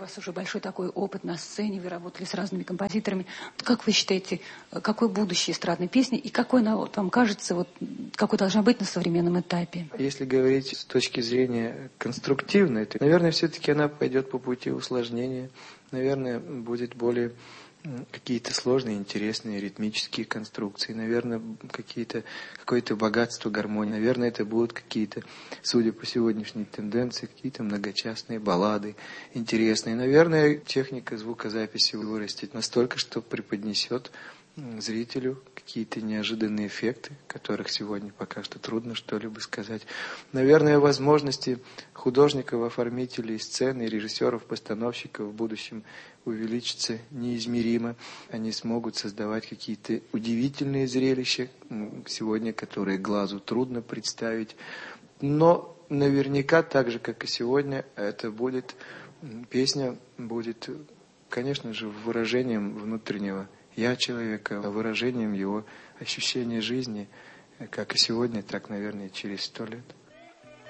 вас уже большой такой опыт на сцене, вы работали с разными композиторами. Как вы считаете, какое будущее эстрадной песни и какой она, вот, вам кажется, вот, какой должна быть на современном этапе? Если говорить с точки зрения конструктивной, то, наверное, все-таки она пойдет по пути усложнения. Наверное, будет более какие-то сложные, интересные ритмические конструкции, наверное, какое-то богатство гармонии. Наверное, это будут какие-то, судя по сегодняшней тенденции, какие-то многочастные баллады интересные. Наверное, техника звукозаписи вырастет настолько, что преподнесет зрителю какие-то неожиданные эффекты, которых сегодня пока что трудно что-либо сказать. Наверное, возможности художников, оформителей сцены, режиссеров, постановщиков в будущем увеличатся неизмеримо. Они смогут создавать какие-то удивительные зрелища сегодня, которые глазу трудно представить. Но наверняка, так же, как и сегодня, это будет, песня будет, конечно же, выражением внутреннего «я» человека, выражением его ощущения жизни, как и сегодня, так, наверное, через 100 лет.